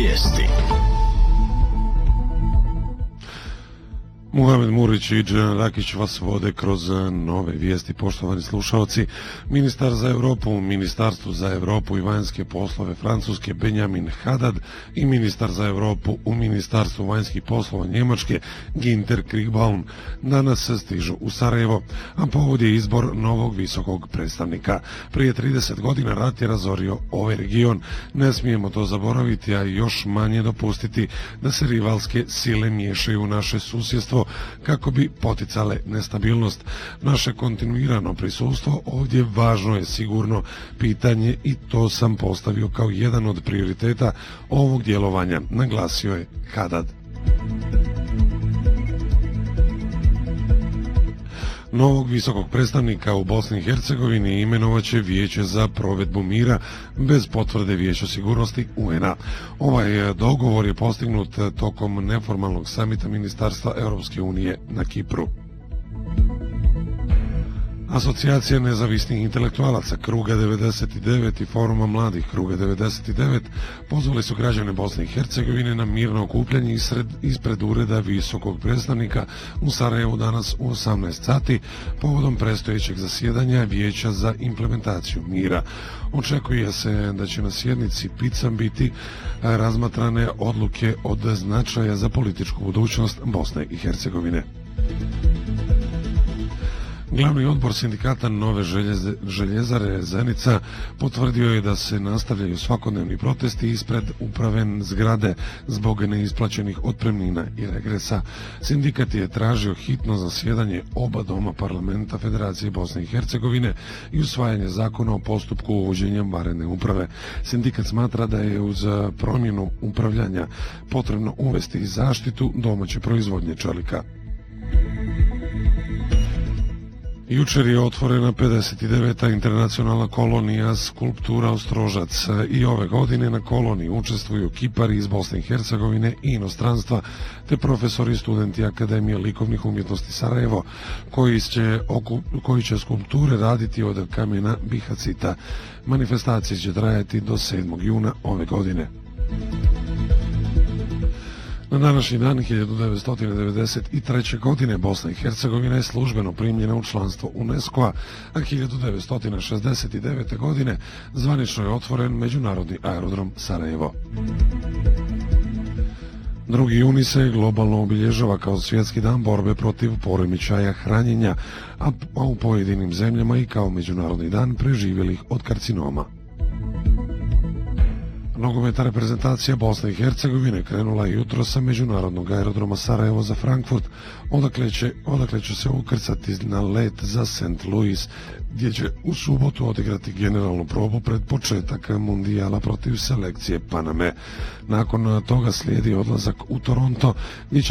Vijesti. Muhamed Murić i Džeran Rakić vas vode kroz nove vijesti, poštovani slušalci. Ministar za Europu u Ministarstvu za Europu i vanjske poslove Francuske Benjamin Haddad i ministar za Europu u Ministarstvu vanjskih poslova Njemačke Ginter Kriegbaum danas stižu u Sarajevo, a povod je izbor novog visokog predstavnika. Prije 30 godina rat je razorio ovaj region. Ne smijemo to zaboraviti, a još manje dopustiti da se rivalske sile miješaju u naše susjedstvo kako bi poticale nestabilnost. Naše kontinuirano prisustvo ovdje važno je sigurno pitanje i to sam postavio kao jedan od prioriteta ovog djelovanja, naglasio je Haddad. Novog visokog predstavnika u Bosni i Hercegovini imenovaće Vijeće za provedbu mira bez potvrde Vijeća sigurnosti UN-a. Ovaj dogovor je postignut tokom neformalnog samita Ministarstva Europske unije na Kipru. Asocijacija nezavisnih intelektualaca Kruga 99 i Foruma mladih Kruga 99 pozvali su građane Bosne i Hercegovine na mirno okupljanje ispred ureda visokog predstavnika u Sarajevu danas u 18 sati povodom predstojećeg zasjedanja Vijeća za implementaciju mira. Očekuje se da će na sjednici PICAM biti razmatrane odluke od značaja za političku budućnost Bosne i Hercegovine. Glavni odbor sindikata Nove željezare Zenica potvrdio je da se nastavljaju svakodnevni protesti ispred uprave zgrade zbog neisplaćenih otpremnina i regresa. Sindikat je tražio hitno zasjedanje oba doma parlamenta Federacije Bosne i Hercegovine i usvajanje zakona o postupku uvođenja vanredne uprave. Sindikat smatra da je uz promjenu upravljanja potrebno uvesti zaštitu domaće proizvodnje čelika. Jučer je otvorena 59. internacionalna kolonija skulptura Ostrožac i ove godine na koloniji učestvuju kipari iz Bosne i Hercegovine i inostranstva te profesori i studenti Akademije likovnih umjetnosti Sarajevo koji će skulpture raditi od kamena bihacita. Manifestacije će trajati do 7. juna ove godine. Na današnji dan 1993. godine Bosna i Hercegovina je službeno primljena u članstvo UNESCO-a, a 1969. godine zvanično je otvoren međunarodni aerodrom Sarajevo. 2. juni se globalno obilježava kao svjetski dan borbe protiv poremećaja hranjenja, a u pojedinim zemljama i kao međunarodni dan preživjelih od karcinoma. Nogometna reprezentacija Bosne i Hercegovine krenula je jutro sa međunarodnog aerodroma Sarajevo za Frankfurt, odakle će se ukrcati na let za St. Louis, gdje će u subotu odigrati generalnu probu pred početak mundijala protiv selekcije Paname. Nakon toga slijedi odlazak u Toronto, gdje će